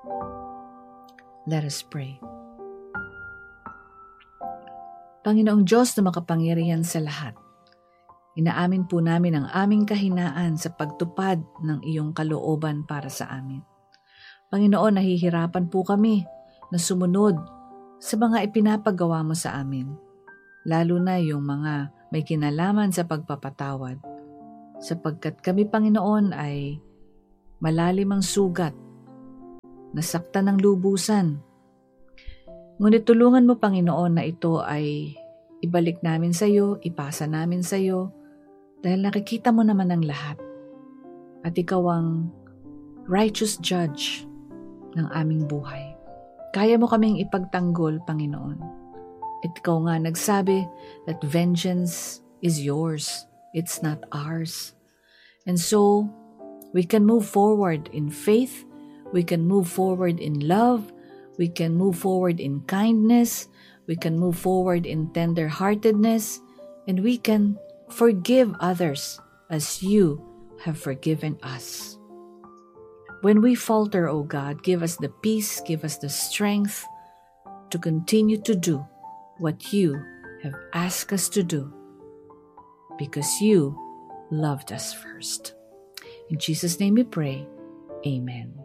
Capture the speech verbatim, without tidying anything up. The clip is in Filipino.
Let us pray. Panginoong Diyos na makapangyarihan sa lahat, inaamin po namin ang aming kahinaan sa pagtupad ng iyong kalooban para sa amin. Panginoon, nahihirapan po kami na sumunod sa mga ipinapagawa mo sa amin, lalo na yung mga may kinalaman sa pagpapatawad, sapagkat kami, Panginoon, ay malalim ang sugat, nasaktan ng lubusan. Ngunit tulungan mo, Panginoon, na ito ay ibalik namin sa iyo, ipasa namin sa iyo, dahil nakikita mo naman ang lahat. At ikaw ang righteous judge ng aming buhay. Kaya mo kaming ipagtanggol, Panginoon. At ikaw nga nagsabi that vengeance is yours, it's not ours. And so, we can move forward in faith, we can move forward in love, we can move forward in kindness, we can move forward in tender-heartedness, and we can forgive others as you have forgiven us. When we falter, O God, give us the peace, give us the strength to continue to do what you have asked us to do, because you loved us first. In Jesus' name we pray, Amen.